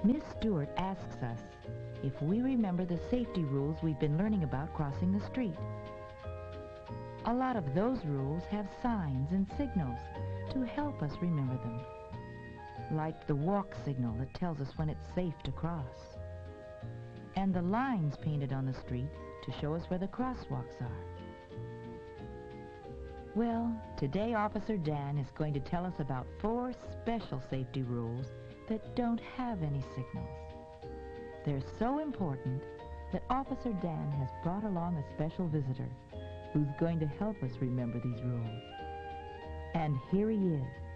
Miss Stewart asks us if we remember the safety rules we've been learning about crossing the street. A lot of those rules have signs and signals to help us remember them, like the walk signal that tells us when it's safe to cross, and the lines painted on the street to show us where the crosswalks are. Well, today Officer Dan is going to tell us about 4 special safety rules that don't have any signals. They're so important that Officer Dan has brought along a special visitor who's going to help us remember these rules. And here he is.